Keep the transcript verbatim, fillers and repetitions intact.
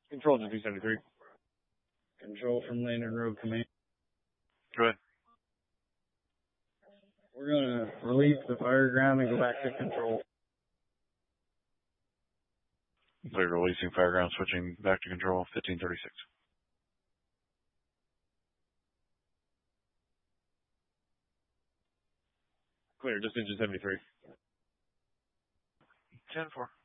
Control to two seventy-three. Control from Landon Road Command. Go ahead. We're going to release the fire ground and go back to control. Clear releasing fire ground, switching back to control, fifteen thirty-six. Clear, just engine seventy-three. ten four.